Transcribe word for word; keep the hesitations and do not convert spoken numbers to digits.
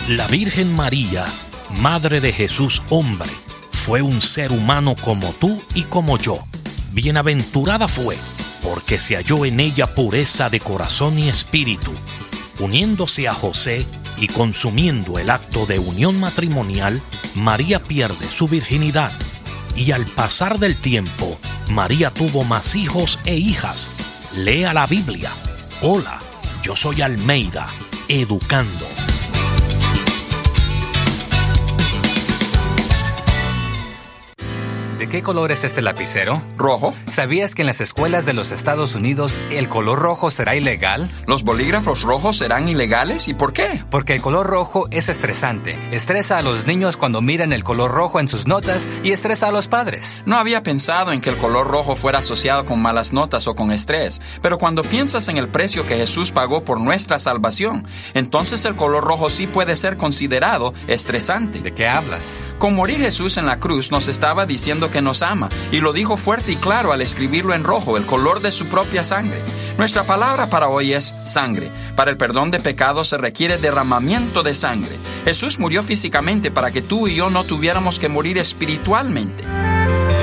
La Virgen María, Madre de Jesús hombre, fue un ser humano como tú y como yo. Bienaventurada fue, porque se halló en ella pureza de corazón y espíritu. Uniéndose a José y consumiendo el acto de unión matrimonial, María pierde su virginidad. Y al pasar del tiempo, María tuvo más hijos e hijas. Lea la Biblia. Hola, yo soy Almeida, educando. ¿De qué color es este lapicero? Rojo. ¿Sabías que en las escuelas de los Estados Unidos el color rojo será ilegal? ¿Los bolígrafos rojos serán ilegales? ¿Y por qué? Porque el color rojo es estresante. Estresa a los niños cuando miran el color rojo en sus notas y estresa a los padres. No había pensado en que el color rojo fuera asociado con malas notas o con estrés, pero cuando piensas en el precio que Jesús pagó por nuestra salvación, entonces el color rojo sí puede ser considerado estresante. ¿De qué hablas? Con morir Jesús en la cruz nos estaba diciendo que nos ama, y lo dijo fuerte y claro al escribirlo en rojo, el color de su propia sangre. Nuestra palabra para hoy es sangre. Para el perdón de pecados se requiere derramamiento de sangre. Jesús murió físicamente para que tú y yo no tuviéramos que morir espiritualmente.